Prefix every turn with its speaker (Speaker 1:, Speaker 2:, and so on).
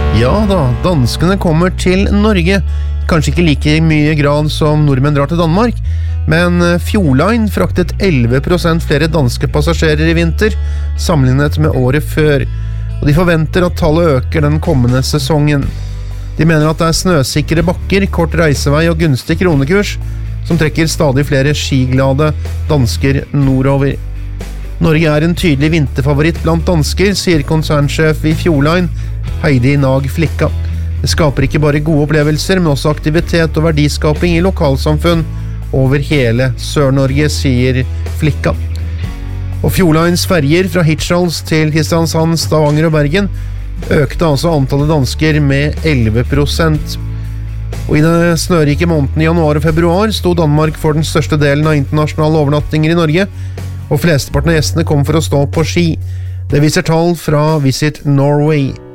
Speaker 1: Ja da, danskene kommer til Norge. Kanskje ikke like mye grad som nordmenn drar til Danmark, men Fjordline fraktet 11% flere danske passasjerer i vinter, sammenlignet med året før. Og de forventer at tallet øker den kommende sesongen. De mener at det snøsikre bakker, kort reisevei og gunstig kronekurs som trekker stadig flere skiglade dansker nordover. Norge en tydelig vinterfavoritt blant dansker, sier konsernsjef i Fjordline, Heidi Nag Flikka. Det skaper ikke bare gode opplevelser, men også aktivitet og verdiskaping i lokalsamfunn over hele Sør-Norge, sier Flikka. Og Fjordlines ferger fra Hirtshals til Kristiansand, Stavanger og Bergen økte altså antallet dansker med 11%. Og i den snørike måneden i januar og februar stod Danmark for den største delen av internasjonale overnattinger i Norge, og flesteparten av gjestene kom for å stå på ski. Det viser tall fra Visit Norway.